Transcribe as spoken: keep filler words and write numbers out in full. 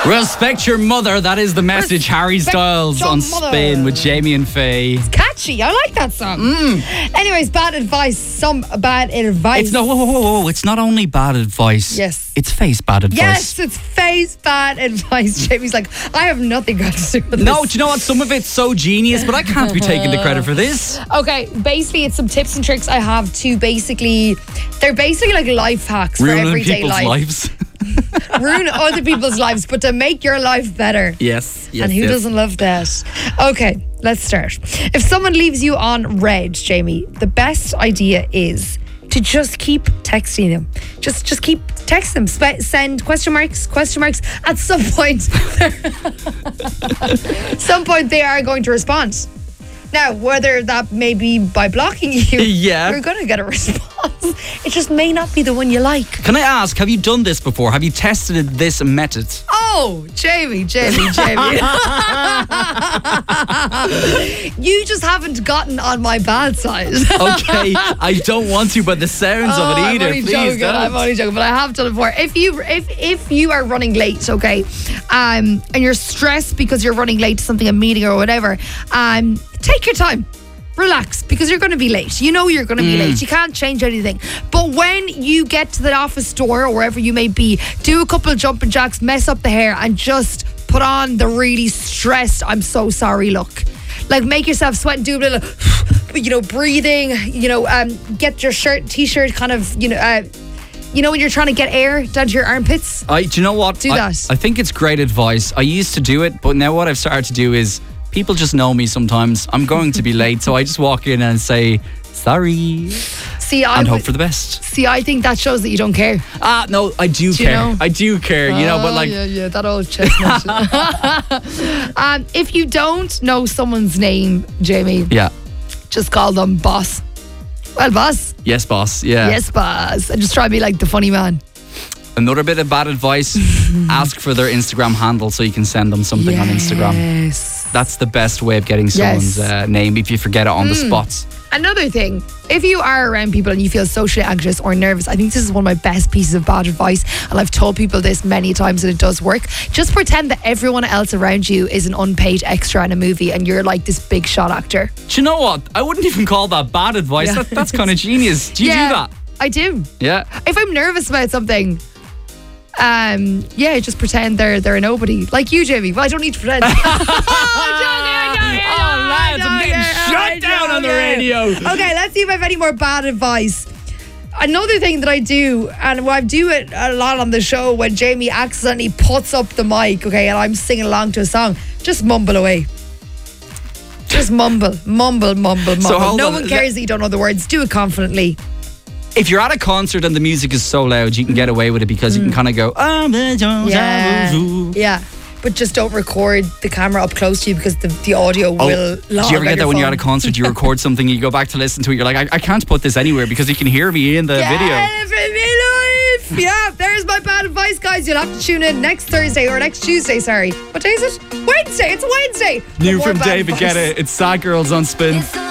Respect your mother. That is the message. Respect Harry Styles your on mother. Spin with Jamie and Faye. Catchy. I like that song. Mm. Anyways, bad advice. Some bad advice. It's no, whoa, whoa, whoa, whoa. It's not only bad advice. Yes. It's Faye's bad advice. Yes, it's face bad advice. Jamie's like, I have nothing got to do with this. No, do you know what? Some of it's so genius, but I can't be taking the credit for this. Okay, basically, it's some tips and tricks I have to basically, they're basically like life hacks for Ruining everyday people's life. lives. Ruin other people's lives, but to make your life better. Yes, yes. And who yes. doesn't love that? Okay, let's start. If someone leaves you on red, Jamie, the best idea is to just keep texting them. Just just keep texting them. Spe- send question marks, question marks. At some point, some point they are going to respond. Now, whether that may be by blocking you, Yeah. you're going to get a response. It just may not be the one you like. Can I ask, have you done this before? Have you tested this method? Oh, Jamie, Jamie, Jamie. You just haven't gotten on my bad side. Okay, I don't want to, but the sounds Oh, of it I'm either. only Please joking, don't. I'm only joking, but I have done it before. If you if if you are running late, okay, um, and you're stressed because you're running late to something, a meeting or whatever, um, take your time. Relax, because you're going to be late. You know you're going to be late. You can't change anything. But when you get to the office door or wherever you may be, do a couple of jumping jacks, mess up the hair, and just put on the really stressed, I'm so sorry look. Like, make yourself sweat and do a little, you know, breathing, you know, um, get your shirt, t-shirt kind of, you know, uh, you know, when you're trying to get air down to your armpits. I, do you know what? Do I, that. I think it's great advice. I used to do it, but now what I've started to do is people just know me sometimes. I'm going to be late, so I just walk in and say, sorry, See, I and hope would- for the best. See, I think that shows that you don't care. Ah, no, I do, Do you care. know? I do care, you know, but Oh, like, yeah, yeah, that old chestnut. um, if you don't know someone's name, Jamie, yeah. just call them boss. Well, boss. Yes, boss. Yeah. Yes, boss. And just try to be like the funny man. Another bit of bad advice, ask for their Instagram handle so you can send them something on Instagram. Yes. That's the best way of getting someone's Yes. uh, name if you forget it on the spot. Another thing, if you are around people and you feel socially anxious or nervous, I think this is one of my best pieces of bad advice, and I've told people this many times and it does work. Just pretend that everyone else around you is an unpaid extra in a movie and you're like this big shot actor. Do you know what? I wouldn't even call that bad advice. Yeah. That, that's kind of genius. Do you yeah, do that? I do. Yeah. If I'm nervous about something, um, yeah, just pretend they're they're a nobody. Like you, Jamie. Well, I don't need to pretend. Oh, lads, I'm getting shut down on the radio. Okay, let's see if I have any more bad advice. Another thing that I do, and I do it a lot on the show, when Jamie accidentally puts up the mic, okay, and I'm singing along to a song, just mumble away. Just mumble, mumble, mumble, mumble. So hold no on, one le- cares that you don't know the words. Do it confidently. If you're at a concert and the music is so loud, you can get away with it because you can kind of go, I'm a Jones, Yeah, I'm a Zoo. yeah. But just don't record the camera up close to you because the, the audio Oh, will do log you ever on get that your when you're at a phone. concert, you record something, you go back to listen to it, you're like, I, I can't put this anywhere because you can hear me in the video. Yeah, life. Yeah, there's my bad advice, guys. You'll have to tune in next Thursday or next Tuesday, sorry. What day is it? Wednesday. It's Wednesday. New For more from bad David advice. Guetta, it's Sad Girls on Spin.